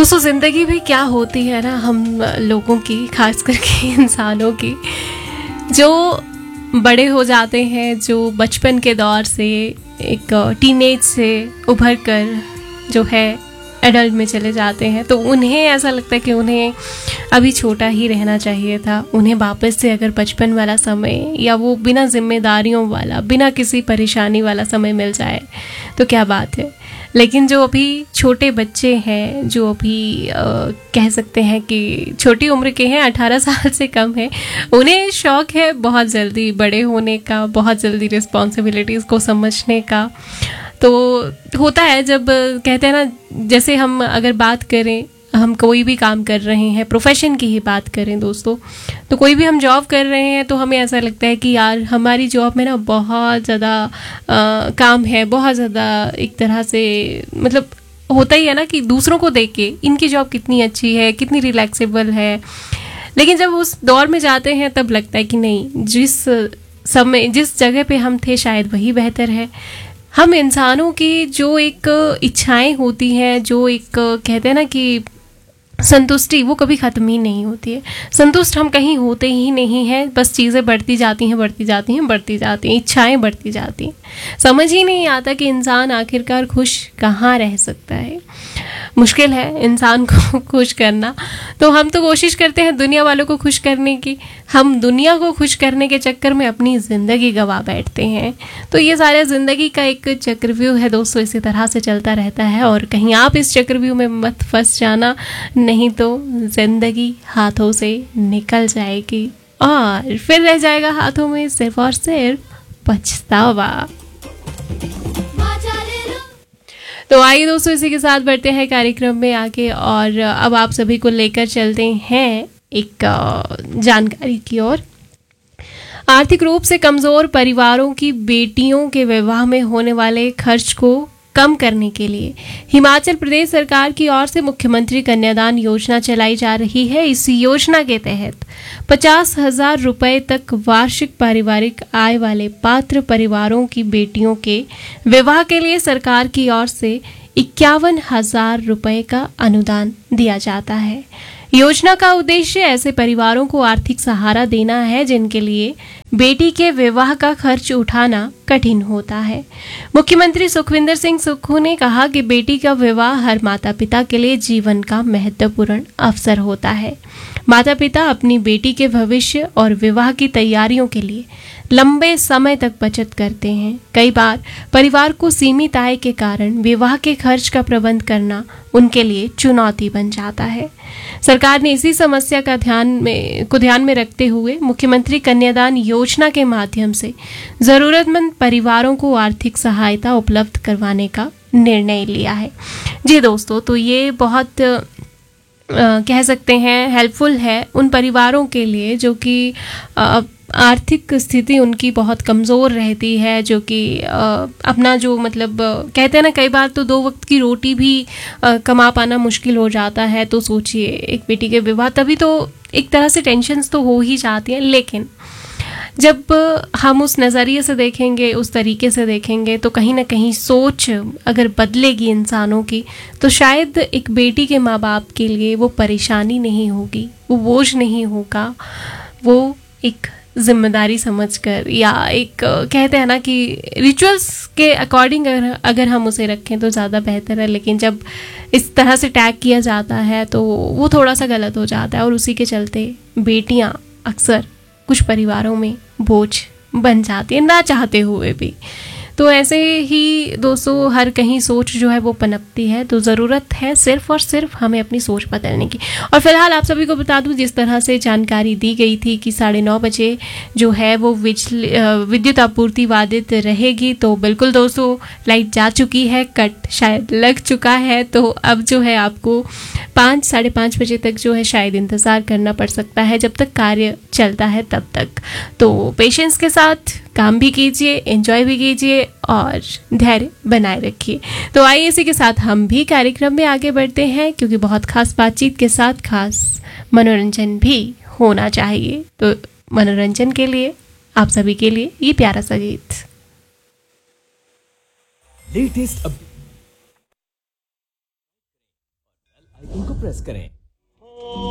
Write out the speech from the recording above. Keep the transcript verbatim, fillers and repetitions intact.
दोस्तों ज़िंदगी भी क्या होती है ना हम लोगों की, खास करके इंसानों की, जो बड़े हो जाते हैं, जो बचपन के दौर से एक टीनेज से उभर कर जो है एडल्ट में चले जाते हैं, तो उन्हें ऐसा लगता है कि उन्हें अभी छोटा ही रहना चाहिए था। उन्हें वापस से अगर बचपन वाला समय या वो बिना जिम्मेदारियों वाला, बिना किसी परेशानी वाला समय मिल जाए तो क्या बात है। लेकिन जो अभी छोटे बच्चे हैं, जो अभी आ, कह सकते हैं कि छोटी उम्र के हैं, अठारह साल से कम है, उन्हें शौक़ है बहुत जल्दी बड़े होने का, बहुत जल्दी रिस्पॉन्सिबिलिटीज़ को समझने का। तो होता है जब कहते हैं ना, जैसे हम अगर बात करें, हम कोई भी काम कर रहे हैं, प्रोफेशन की ही बात करें दोस्तों, तो कोई भी हम जॉब कर रहे हैं तो हमें ऐसा लगता है कि यार हमारी जॉब में ना बहुत ज़्यादा काम है, बहुत ज़्यादा एक तरह से मतलब होता ही है ना कि दूसरों को देख के इनकी जॉब कितनी अच्छी है, कितनी रिलैक्सेबल है। लेकिन जब उस दौर में जाते हैं तब लगता है कि नहीं, जिस समय जिस जगह पे हम थे शायद वही बेहतर है। हम इंसानों की जो एक इच्छाएं होती हैं, जो एक कहते हैं ना कि संतुष्टि, वो कभी ख़त्म ही नहीं होती है। संतुष्ट हम कहीं होते ही नहीं हैं, बस चीज़ें बढ़ती जाती हैं बढ़ती जाती हैं बढ़ती जाती हैं, इच्छाएं बढ़ती जाती हैं। समझ ही नहीं आता कि इंसान आखिरकार खुश कहाँ रह सकता है। मुश्किल है इंसान को खुश करना। तो हम तो कोशिश करते हैं दुनिया वालों को खुश करने की, हम दुनिया को खुश करने के चक्कर में अपनी ज़िंदगी गंवा बैठते हैं। तो ये सारा ज़िंदगी का एक चक्रव्यूह है दोस्तों, इसी तरह से चलता रहता है। और कहीं आप इस चक्रव्यूह में मत फंस जाना, नहीं तो ज़िंदगी हाथों से निकल जाएगी और फिर रह जाएगा हाथों में सिर्फ और सिर्फ पछतावा। तो आइए दोस्तों, इसी के साथ बढ़ते हैं कार्यक्रम में आगे, और अब आप सभी को लेकर चलते हैं एक जानकारी की ओर। आर्थिक रूप से कमज़ोर परिवारों की बेटियों के विवाह में होने वाले खर्च को कम करने के लिए हिमाचल प्रदेश सरकार की ओर से मुख्यमंत्री कन्यादान योजना चलाई जा रही है। इस योजना के तहत पचास हजार रुपये तक वार्षिक पारिवारिक आय वाले पात्र परिवारों की बेटियों के विवाह के लिए सरकार की ओर से इक्यावन हजार रुपये का अनुदान दिया जाता है। योजना का उद्देश्य ऐसे परिवारों को आर्थिक सहारा देना है जिनके लिए बेटी के विवाह का खर्च उठाना कठिन होता है। मुख्यमंत्री सुखविंदर सिंह सुक्खू ने कहा कि बेटी का विवाह हर माता पिता के लिए जीवन का महत्वपूर्ण अवसर होता है। माता पिता अपनी बेटी के भविष्य और विवाह की तैयारियों के लिए लंबे समय तक बचत करते हैं। कई बार परिवार को सीमित आय के कारण विवाह के खर्च का प्रबंध करना उनके लिए चुनौती बन जाता है। सरकार ने इसी समस्या का ध्यान में को ध्यान में रखते हुए मुख्यमंत्री कन्यादान योजना के माध्यम से जरूरतमंद परिवारों को आर्थिक सहायता उपलब्ध करवाने का निर्णय लिया है। जी दोस्तों, तो ये बहुत आ, कह सकते हैं हेल्पफुल है उन परिवारों के लिए जो कि आर्थिक स्थिति उनकी बहुत कमज़ोर रहती है, जो कि अपना जो मतलब कहते हैं ना, कई बार तो दो वक्त की रोटी भी आ, कमा पाना मुश्किल हो जाता है। तो सोचिए एक बेटी के विवाह, तभी तो एक तरह से टेंशन्स तो हो ही जाती हैं। लेकिन जब हम उस नज़रिए से देखेंगे, उस तरीके से देखेंगे, तो कहीं ना कहीं सोच अगर बदलेगी इंसानों की, तो शायद एक बेटी के माँ बाप के लिए वो परेशानी नहीं होगी, वो बोझ नहीं होगा, वो एक जिम्मेदारी समझकर, या एक कहते हैं ना कि रिचुअल्स के अकॉर्डिंग अगर अगर हम उसे रखें तो ज़्यादा बेहतर है। लेकिन जब इस तरह से टैग किया जाता है तो वो थोड़ा सा गलत हो जाता है, और उसी के चलते बेटियाँ अक्सर कुछ परिवारों में बोझ बन जाती है, ना चाहते हुए भी। तो ऐसे ही दोस्तों हर कहीं सोच जो है वो पनपती है। तो ज़रूरत है सिर्फ और सिर्फ हमें अपनी सोच बदलने की। और फिलहाल आप सभी को बता दूं, जिस तरह से जानकारी दी गई थी कि साढ़े नौ बजे जो है वो विद्युत आपूर्ति बाधित रहेगी, तो बिल्कुल दोस्तों लाइट जा चुकी है, कट शायद लग चुका है। तो अब जो है आपको पाँच साढ़े पाँच बजे तक जो है शायद इंतज़ार करना पड़ सकता है, जब तक कार्य चलता है तब तक। तो पेशेंस के साथ काम भी कीजिए, एंजॉय भी कीजिए और धैर्य बनाए रखिए। तो आइए इसी के साथ हम भी कार्यक्रम में आगे बढ़ते हैं, क्योंकि बहुत खास बातचीत के साथ खास मनोरंजन भी होना चाहिए। तो मनोरंजन के लिए आप सभी के लिए ये प्यारा सा गीत। लेटेस्ट आइकन को प्रेस करें।